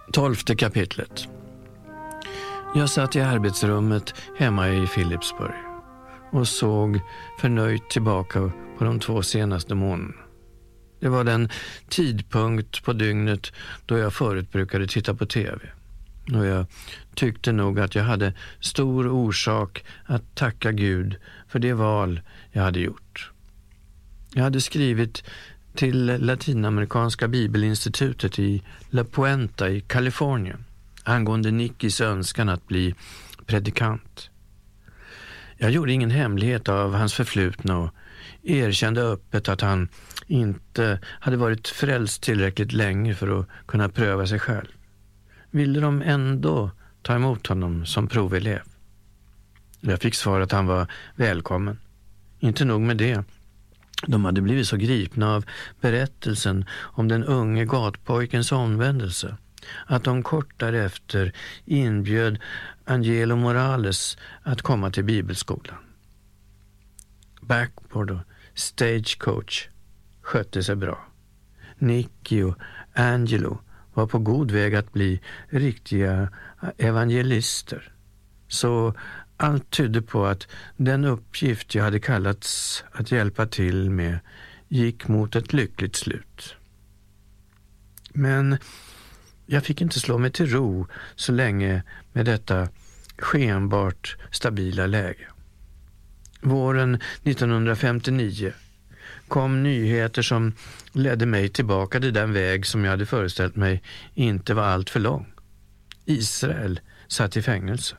12:e kapitlet. Jag satt i arbetsrummet hemma i Philipsburg och såg förnöjt tillbaka på de 2 senaste månaderna. Det var den tidpunkt på dygnet då jag förut brukade titta på tv. Och jag tyckte nog att jag hade stor orsak att tacka Gud för det val jag hade gjort. Jag hade skrivit till Latinamerikanska bibelinstitutet i La Puenta i Kalifornien angående Nickis önskan att bli predikant. Jag gjorde ingen hemlighet av hans förflutna och erkände öppet att han inte hade varit frälst tillräckligt länge för att kunna pröva sig själv. Ville de ändå ta emot honom som provelev? Jag fick svar att han var välkommen. Inte nog med det. De hade blivit så gripna av berättelsen om den unge gatpojkens omvändelse att de kort därefter inbjöd Angelo Morales att komma till bibelskolan. Backboard och Stagecoach skötte sig bra. Nicky och Angelo var på god väg att bli riktiga evangelister. Så allt tydde på att den uppgift jag hade kallats att hjälpa till med gick mot ett lyckligt slut. Men jag fick inte slå mig till ro så länge med detta skenbart stabila läge. Våren 1959 kom nyheter som ledde mig tillbaka till den väg som jag hade föreställt mig inte var allt för lång. Israel satt i fängelse.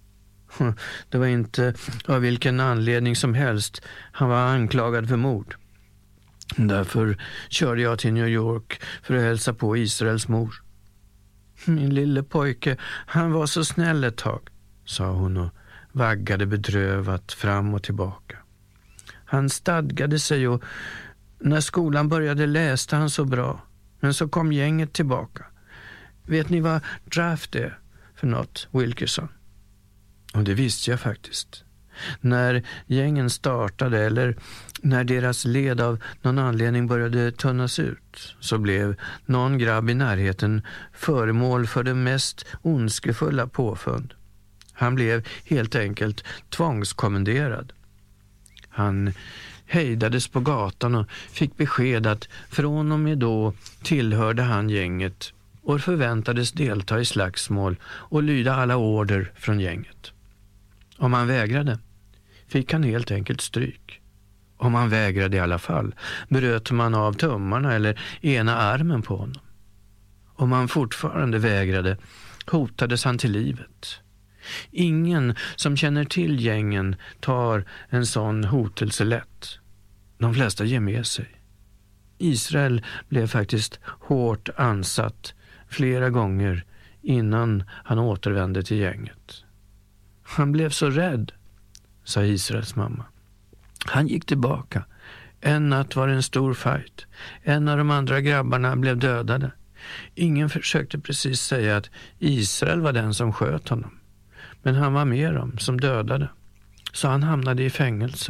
Det var inte av vilken anledning som helst han var anklagad för mord. Därför körde jag till New York för att hälsa på Israels mor. Min lille pojke, han var så snäll ett tag, sa hon och vaggade bedrövat fram och tillbaka. Han stadgade sig och när skolan började läste han så bra. Men så kom gänget tillbaka. Vet ni vad draft är för något, Wilkerson? Och det visste jag faktiskt. När gängen startade eller när deras led av någon anledning började tunnas ut så blev någon grabb i närheten föremål för det mest ondskefulla påfund. Han blev helt enkelt tvångskommenderad. Han hejdades på gatan och fick besked att från och med då tillhörde han gänget och förväntades delta i slagsmål och lyda alla order från gänget. Om han vägrade fick han helt enkelt stryk. Om han vägrade i alla fall bröt man av tummarna eller ena armen på honom. Om han fortfarande vägrade hotades han till livet. Ingen som känner till gängen tar en sån hotelse lätt. De flesta ger med sig. Israel blev faktiskt hårt ansatt flera gånger innan han återvände till gänget. Han blev så rädd, sa Israels mamma. Han gick tillbaka. En natt var en stor fight. En av de andra grabbarna blev dödade. Ingen försökte precis säga att Israel var den som sköt honom. Men han var med dem som dödade. Så han hamnade i fängelse.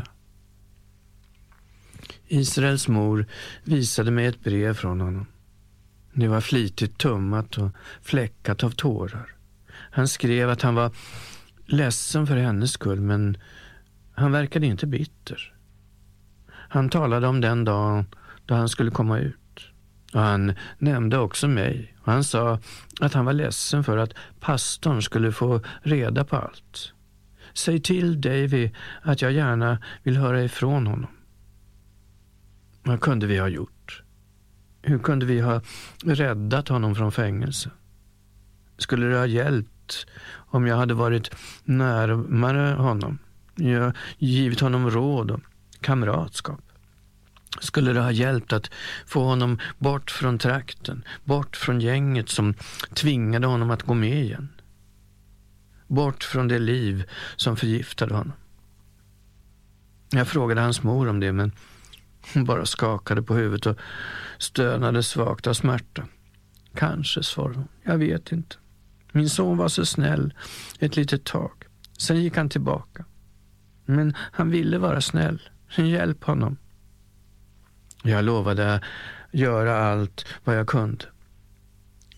Israels mor visade mig ett brev från honom. Det var flitigt tummat och fläckat av tårar. Han skrev att han var ledsen för hennes skull, men han verkade inte bitter. Han talade om den dagen då han skulle komma ut. Och han nämnde också mig. Och han sa att han var ledsen för att pastorn skulle få reda på allt. Säg till Davy att jag gärna vill höra ifrån honom. Vad kunde vi ha gjort? Hur kunde vi ha räddat honom från fängelse? Skulle det ha hjälpt om jag hade varit närmare honom? Jag givit honom råd och kamratskap. Skulle det ha hjälpt att få honom bort från trakten, bort från gänget som tvingade honom att gå med igen? Bort från det liv som förgiftade honom. Jag frågade hans mor om det, men hon bara skakade på huvudet och stönade svagt av smärta. Kanske, svarade hon. Jag vet inte. Min son var så snäll ett litet tag. Sen gick han tillbaka. Men han ville vara snäll. Hjälp honom. Jag lovade göra allt vad jag kunde.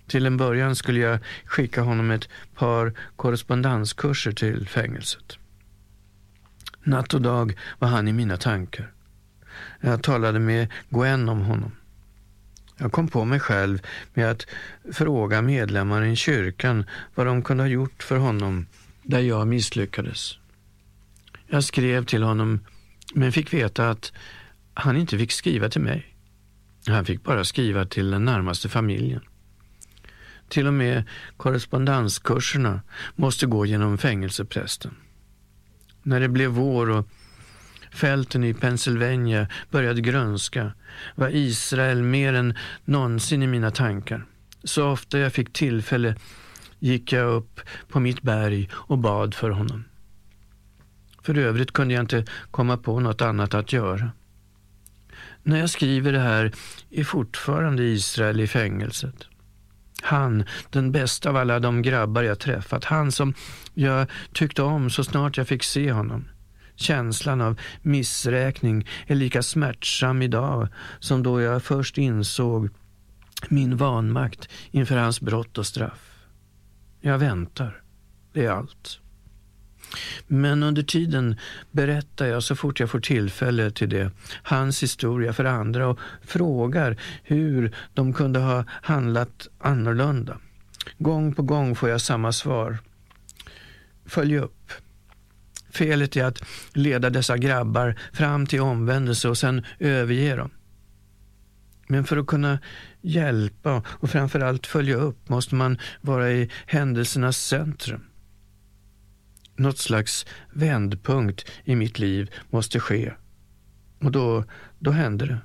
Till en början skulle jag skicka honom ett par korrespondenskurser till fängelset. Natt och dag var han i mina tankar. Jag talade med Gwen om honom. Jag kom på mig själv med att fråga medlemmar i kyrkan vad de kunde ha gjort för honom där jag misslyckades. Jag skrev till honom men fick veta att han inte fick skriva till mig. Han fick bara skriva till den närmaste familjen. Till och med korrespondenskurserna måste gå genom fängelseprästen. När det blev vår och fälten i Pennsylvania började grönska var Israel mer än någonsin i mina tankar. Så ofta jag fick tillfälle gick jag upp på mitt berg och bad för honom. För övrigt kunde jag inte komma på något annat att göra. När jag skriver det här är fortfarande Israel i fängelset. Han, den bästa av alla de grabbar jag träffat. Han som jag tyckte om så snart jag fick se honom. Känslan av missräkning är lika smärtsam idag som då jag först insåg min vanmakt inför hans brott och straff. Jag väntar. Det är allt. Men under tiden berättar jag så fort jag får tillfälle till det hans historia för andra och frågar hur de kunde ha handlat annorlunda. Gång på gång får jag samma svar. Följ upp. Felet är att leda dessa grabbar fram till omvändelse och sen överge dem. Men för att kunna hjälpa och framförallt följa upp måste man vara i händelsernas centrum. Något slags vändpunkt i mitt liv måste ske. Och då hände det.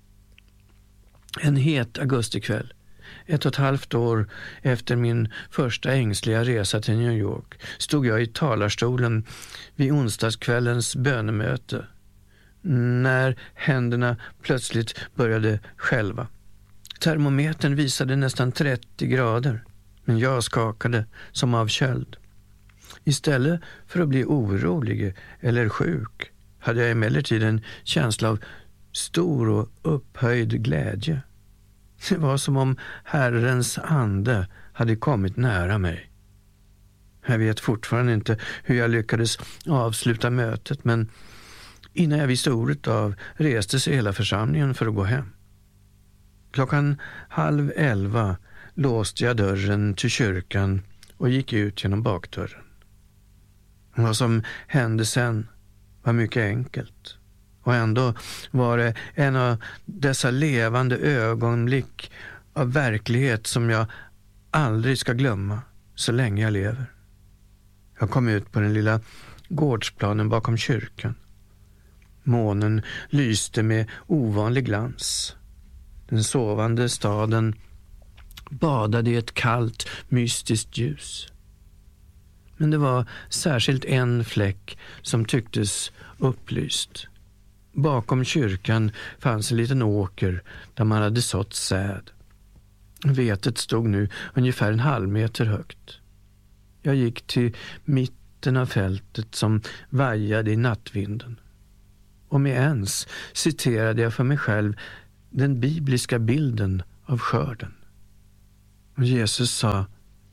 En het augustikväll, 1,5 år efter min första ängsliga resa till New York, stod jag i talarstolen vid onsdagskvällens bönemöte när händerna plötsligt började skälva. Termometern visade nästan 30 grader, men jag skakade som av köld. Istället för att bli orolig eller sjuk hade jag emellertid en känsla av stor och upphöjd glädje. Det var som om Herrens ande hade kommit nära mig. Jag vet fortfarande inte hur jag lyckades avsluta mötet, men innan jag visste ordet av reste sig hela församlingen för att gå hem. 10:30 låste jag dörren till kyrkan och gick ut genom bakdörren. Vad som hände sen var mycket enkelt. Och ändå var det en av dessa levande ögonblick av verklighet som jag aldrig ska glömma så länge jag lever. Jag kom ut på den lilla gårdsplanen bakom kyrkan. Månen lyste med ovanlig glans. Den sovande staden badade i ett kallt, mystiskt ljus. Men det var särskilt en fläck som tycktes upplyst. Bakom kyrkan fanns en liten åker där man hade sått säd. Vetet stod nu ungefär 1/2 meter högt. Jag gick till mitten av fältet som vajade i nattvinden. Och med ens citerade jag för mig själv den bibliska bilden av skörden. Och Jesus sa: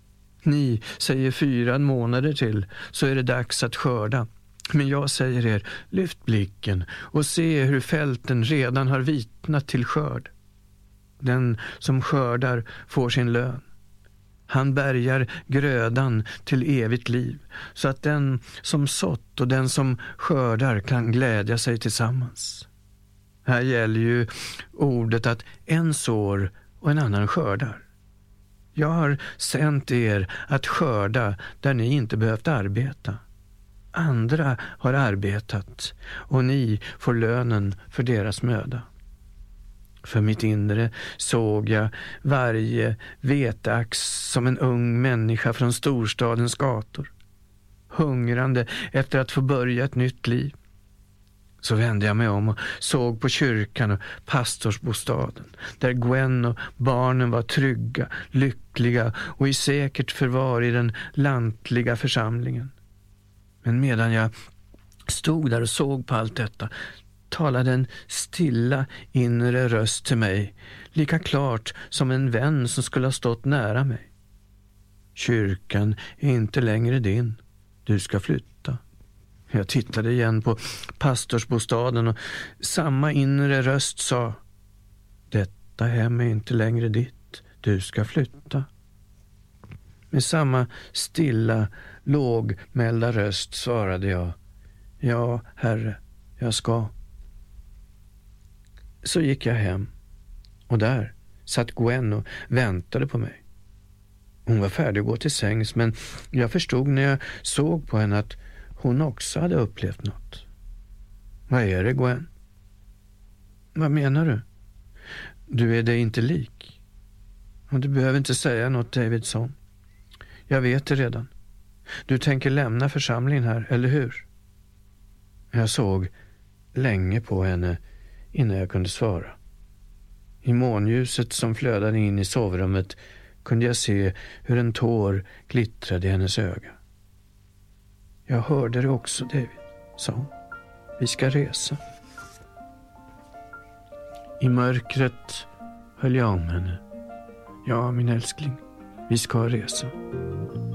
"Ni säger 4 månader till så är det dags att skörda. Men jag säger er, lyft blicken och se hur fälten redan har vitnat till skörd. Den som skördar får sin lön. Han bärgar grödan till evigt liv, så att den som sått och den som skördar kan glädja sig tillsammans." Här gäller ju ordet att en sår och en annan skördar. Jag har sänt er att skörda där ni inte behövt arbeta. Andra har arbetat och ni får lönen för deras möda. För mitt inre såg jag varje veteax som en ung människa från storstadens gator, hungrande efter att få börja ett nytt liv. Så vände jag mig om och såg på kyrkan och pastorsbostaden, där Gwen och barnen var trygga, lyckliga och i säkert förvar i den lantliga församlingen. Men medan jag stod där och såg på allt detta, talade en stilla inre röst till mig, lika klart som en vän som skulle ha stått nära mig. Kyrkan är inte längre din. Du ska flytta. Jag tittade igen på pastorsbostaden och samma inre röst sa: detta hem är inte längre ditt. Du ska flytta. Med samma stilla, lågmälda röst svarade jag: ja, herre, jag ska. Så gick jag hem och där satt Gwen och väntade på mig. Hon var färdig att gå till sängs, men jag förstod när jag såg på henne att hon också hade upplevt något. Vad är det, Gwen? Vad menar du? Du är dig inte lik. Och du behöver inte säga något, Davidson. Jag vet det redan. Du tänker lämna församlingen här, eller hur? Jag såg länge på henne innan jag kunde svara. I månljuset som flödade in i sovrummet kunde jag se hur en tår glittrade i hennes öga. Jag hörde det också, David, sa hon. Vi ska resa. I mörkret höll jag om henne. Ja, min älskling, vi ska resa.